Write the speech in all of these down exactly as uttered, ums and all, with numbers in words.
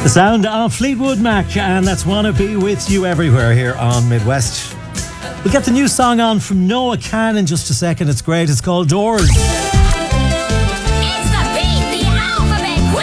The sound of Fleetwood Mac, and that's Wanna Be With You Everywhere here on Midwest. We'll get the new song on from Noah Kahan in just a second. It's great. It's called Doors. It's the Beat the Alphabet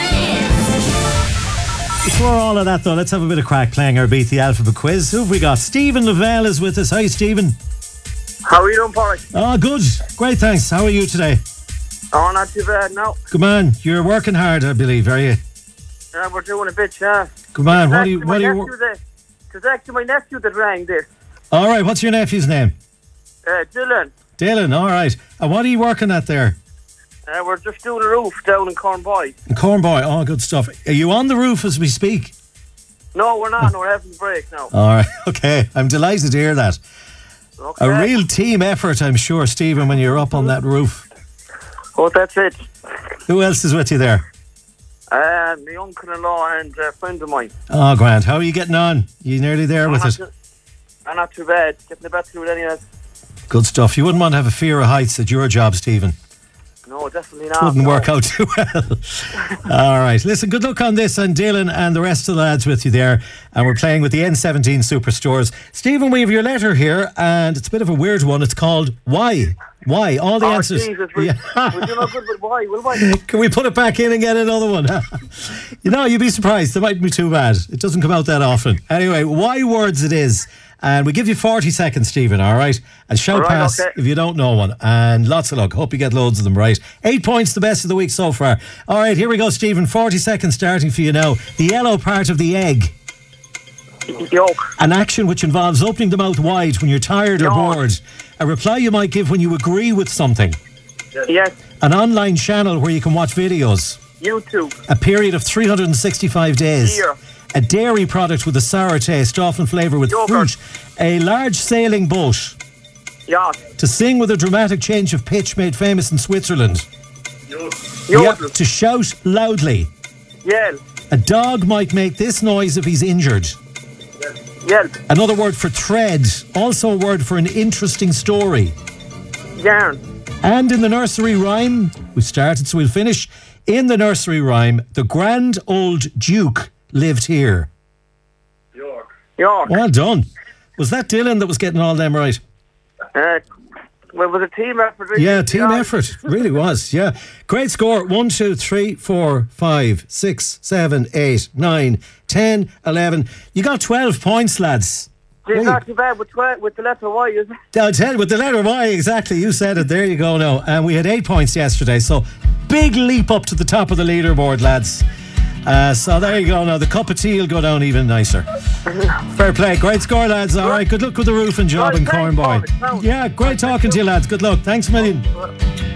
Quiz. Before all of that, though, let's have a bit of crack playing our Beat the Alphabet Quiz. Who have we got? Stephen Lavelle is with us. Hi, Stephen. How are you doing, Porrick? Oh, good. Great, thanks. How are you today? Oh, not too bad, no. Good man. You're working hard, I believe, are you? Yeah, we're doing a bit, yeah. Good man. What do you... It's What do actually you... my nephew that- It's actually my nephew that rang this. All right, what's your nephew's name? Uh, Dylan. Dylan, all right. And what are you working at there? Uh, we're just doing a roof down in Cornboy. In Cornboy. Oh, good stuff. Are you on the roof as we speak? No, we're not. No, we're having a break now. All right, okay. I'm delighted to hear that. Okay. A real team effort, I'm sure, Stephen, when you're up on that roof. Oh, that's it. Who else is with you there? Uh, my uncle-in-law and a friend of mine. Oh, Grant, how are you getting on? You nearly there I'm with not it? Too, I'm not too bad. Getting the best through it anyway. Good stuff. You wouldn't want to have a fear of heights at your job, Stephen. No, definitely not. Wouldn't no. work out too well. All right. Listen, good luck on this, and Dylan and the rest of the lads with you there. And we're playing with the N seventeen Superstores. Stephen, we have your letter here, and it's a bit of a weird one. It's called Why? Why? All the Oh, answers. Jesus, we, Yeah. we're doing no good with why, will we? Can we put it back in and get another one? You know, you'd be surprised. It mightn't be too bad. It doesn't come out that often. Anyway, why words it is. And we give you forty seconds, Stephen, all right? And shout All right, pass okay. if you don't know one. And lots of luck. Hope you get loads of them right. Eight points, the best of the week so far. All right, here we go, Stephen. forty seconds starting for you now. The yellow part of the egg. Yolk. An action which involves opening the mouth wide when you're tired or Yawn. bored. A reply you might give when you agree with something. Yes. An online channel where you can watch videos. YouTube. A period of three hundred sixty-five days. Year. A dairy product with a sour taste, often flavoured with Yogurt. fruit. A large sailing boat. Yacht. To sing with a dramatic change of pitch made famous in Switzerland. Yodel. Yep. To shout loudly. Yell. A dog might make this noise if he's injured. Yelp. Another word for thread. Also a word for an interesting story. Yarn. And in the nursery rhyme, we started so we'll finish. In the nursery rhyme, the grand old duke lived here. York. Well done. Was that Dylan that was getting all them right? Uh, well, it was a team effort. really. Yeah, team effort. Really was, yeah. Great score. One, two, three, four, five, six, seven, eight, nine, ten, eleven. You got twelve points, lads. It's not too bad with, tw- with the letter Y, is it? I'll tell you, with the letter Y, exactly. You said it. There you go now. And we had eight points yesterday, so big leap up to the top of the leaderboard, lads. Uh, so there you go now. The cup of tea will go down even nicer. Fair play. Great score, lads. All right, good luck with the roofing job Right, in thanks, Cornboy. Paul. Yeah, great talking to you, lads. Good luck. Thanks a million.